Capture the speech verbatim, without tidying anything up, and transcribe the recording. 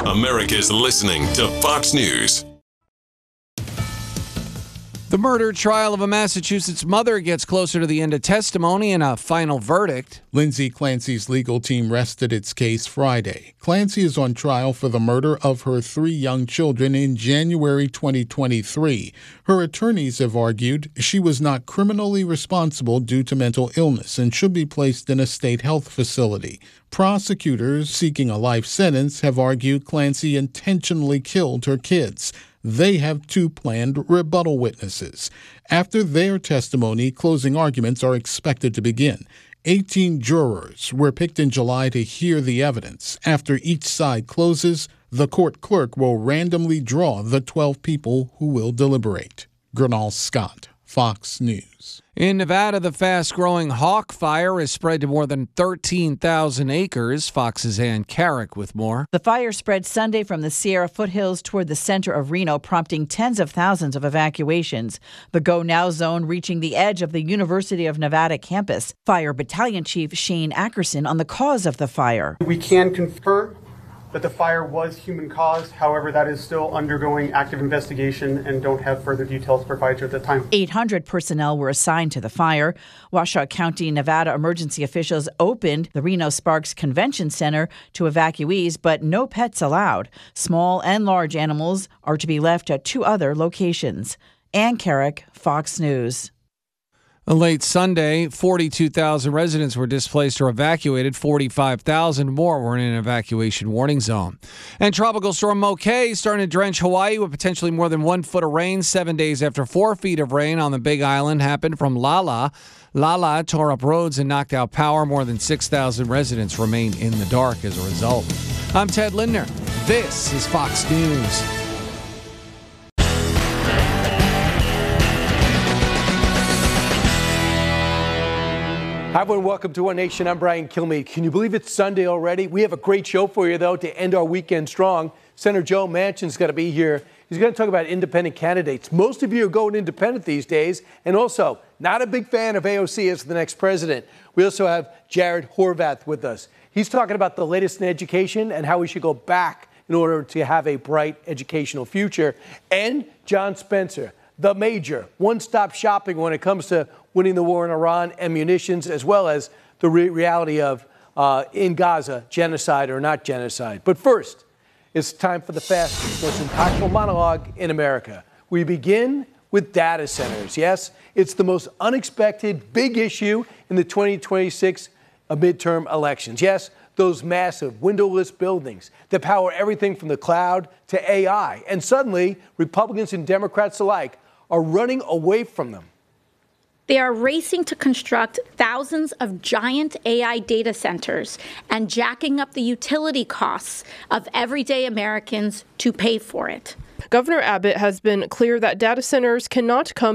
America's listening to Fox News. The murder trial of a Massachusetts mother gets closer to the end of testimony and a final verdict. Lindsay Clancy's legal team rested its case Friday. Clancy is on trial for the murder of her three young children in January twenty twenty-three. Her attorneys have argued she was not criminally responsible due to mental illness and should be placed in a state health facility. Prosecutors seeking a life sentence have argued Clancy intentionally killed her kids. They have two planned rebuttal witnesses. After their testimony, closing arguments are expected to begin. eighteen jurors were picked in July to hear the evidence. After each side closes, the court clerk will randomly draw the twelve people who will deliberate. Gernal Scott, Fox News. In Nevada, the fast-growing hawk fire has spread to more than thirteen thousand acres. Fox's Ann Carrick with more. The fire spread Sunday from the Sierra foothills toward the center of Reno, prompting tens of thousands of evacuations. The Go Now zone reaching the edge of the University of Nevada campus. Fire Battalion Chief Shane Ackerson on the cause of the fire. We can confirm that the fire was human caused. However, that is still undergoing active investigation and don't have further details to provide you at the time. eight hundred personnel were assigned to the fire. Washoe County, Nevada emergency officials opened the Reno Sparks Convention Center to evacuees, but no pets allowed. Small and large animals are to be left at two other locations. Ann Carrick, Fox News. Late Sunday, forty-two thousand residents were displaced or evacuated. forty-five thousand more were in an evacuation warning zone. And Tropical Storm Mokay starting to drench Hawaii with potentially more than one foot of rain seven days after four feet of rain on the Big Island happened from Lala. Lala tore up roads and knocked out power. More than six thousand residents remain in the dark as a result. I'm Ted Lindner. This is Fox News. Hi, everyone. Welcome to Our Nation. I'm Brian Kilmeade. Can you believe it's Sunday already? We have a great show for you, though, to end our weekend strong. Senator Joe Manchin's going to be here. He's going to talk about independent candidates. Most of you are going independent these days, and also not a big fan of A O C as the next president. We also have Jared Horvath with us. He's talking about the latest in education and how we should go back in order to have a bright educational future. And John Spencer, the major one-stop shopping when it comes to winning the war in Iran and munitions, as well as the re- reality of, uh, in Gaza, genocide or not genocide. But first, it's time for the fastest, most impactful monologue in America. We begin with data centers. Yes, it's the most unexpected big issue in the twenty twenty-six midterm elections. Yes, those massive windowless buildings that power everything from the cloud to A I. And suddenly, Republicans and Democrats alike are running away from them. They are racing to construct thousands of giant A I data centers and jacking up the utility costs of everyday Americans to pay for it. Governor Abbott has been clear that data centers cannot come